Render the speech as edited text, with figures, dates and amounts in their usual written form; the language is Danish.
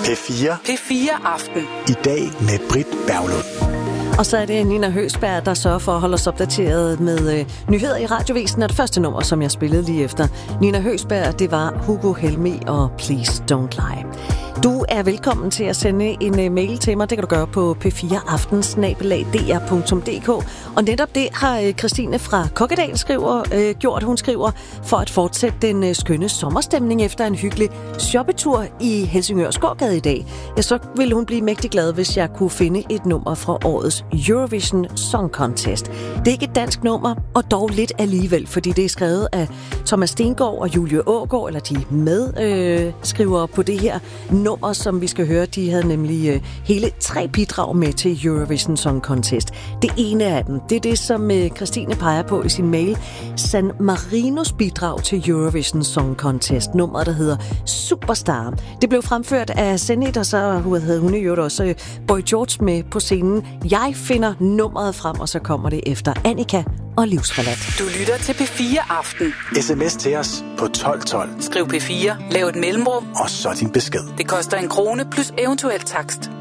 P4. P4 Aften. I dag med Britt Berglund. Og så er det Nina Høgsberg, der sørger for at holde os opdateret med nyheder i radiovæsen. Og det første nummer, som jeg spillede lige efter Nina Høgsberg, det var Hugo Helmi og Please Don't Lie. Du er velkommen til at sende en mail til mig. Det kan du gøre på p4aften@dr.dk. Og netop det har Christine fra Kokkedal gjort. Hun skriver, for at fortsætte den skønne sommerstemning efter en hyggelig shoppetur i Helsingør Gågade i dag, ja, så ville hun blive mægtig glad, hvis jeg kunne finde et nummer fra årets Eurovision Song Contest. Det er ikke et dansk nummer, og dog lidt alligevel, fordi det er skrevet af Thomas Stengaard og Julie Aagaard, eller de medskrivere på det her nummer, som vi skal høre. De havde nemlig hele 3 bidrag med til Eurovision Song Contest. Det ene af dem, det er det, som Christine peger på i sin mail. San Marinos bidrag til Eurovision Song Contest. Nummeret, der hedder Superstar. Det blev fremført af Zenit, og så havde hun jo også Boy George med på scenen. Jeg finder nummeret frem, og så kommer det efter Annika og Livsforladt. Du lytter til P4 Aften. SMS til os på 1212. Skriv P4, lav et mellemrum, og så din besked. Det koster 1 krone plus eventuel takst.